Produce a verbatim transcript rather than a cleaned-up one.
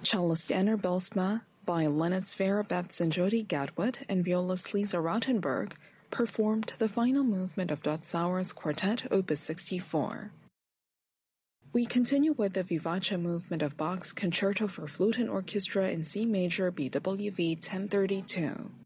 Cellist Anna Belsma, violinists Vera Betts and Jody Gadwood, and violist Lisa Rottenberg performed the final movement of Dotz-Sauer's Quartet Opus sixty-four. We continue with the Vivace movement of Bach's Concerto for Flute and Orchestra in C major B W V ten thirty-two.